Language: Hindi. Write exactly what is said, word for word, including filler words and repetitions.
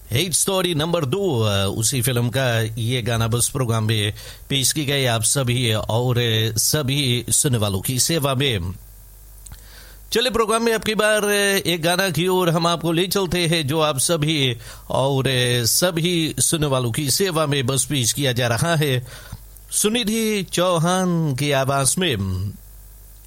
हेट स्टोरी नंबर दो उसी फिल्म का ये गाना बस प्रोग्राम में पेश की गई आप सभी और सभी सुनने वालों की सेवा में। चले प्रोग्राम में आपकी बार एक गाना की ओर हम आपको ले चलते हैं जो आप सभी और सभी सुनने वालों की सेवा में बस पेश किया जा रहा है सुनिधि चौहान की आवाज में।